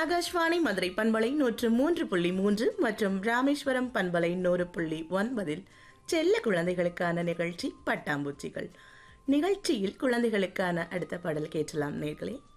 ஆகாஷ்வாணி மதுரை பண்பலை 103.3 மற்றும் ராமேஸ்வரம் பண்பலை 100.9 செல்ல குழந்தைகளுக்கான நிகழ்ச்சி பட்டாம்பூச்சிகள். நிகழ்ச்சியில் குழந்தைகளுக்கான அடுத்த பாடல் கேட்கலாம் நேர்களே.